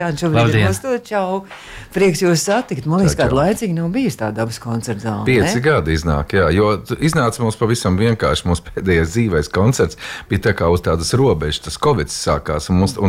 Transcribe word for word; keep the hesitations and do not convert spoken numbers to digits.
Jā, šobrīd ir mūsu čau. Prieks jūs satikt. Man liekas, kādu laicīgi nav bijis tā dabas koncerta zāle. Pieci ne? Gadi iznāk, jā, jo iznāca mums pavisam vienkārši. Mūsu pēdējais dzīvais koncerts bija tā kā uz tādas robežas, tas Covid sākās, un, mums, un